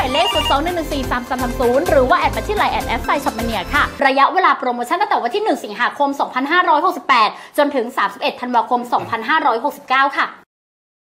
มายเลข02-114-3330หรือว่าแอดมาที่ไลน์แอดไซน์ช็อปมาเนียค่ะระยะเวลาโปรโมชั่นตั้งแต่วันที่1 สิงหาคม 2568จนถึง31 ธันวาคม 2569ค่ะ